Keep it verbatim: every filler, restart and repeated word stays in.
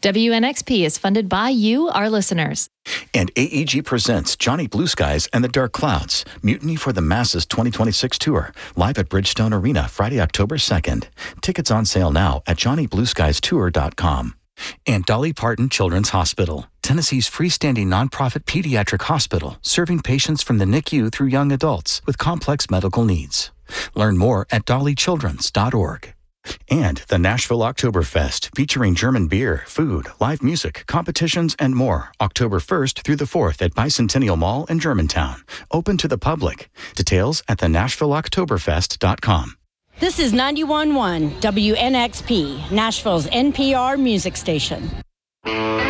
W N X P is funded by you, our listeners. And A E G presents Johnny Blue Skies and the Dark Clouds, Mutiny for the Masses twenty twenty-six Tour, live at Bridgestone Arena Friday, October second. Tickets on sale now at johnny blue skies tour dot com. And Dolly Parton Children's Hospital, Tennessee's freestanding nonprofit pediatric hospital, serving patients from the N I C U through young adults with complex medical needs. Learn more at dolly childrens dot org. And the Nashville Oktoberfest, featuring German beer, food, live music, competitions, and more, October first through the fourth at Bicentennial Mall in Germantown. Open to the public. Details at the nashville oktoberfest dot com. This is ninety-one point one W N X P, Nashville's N P R music station.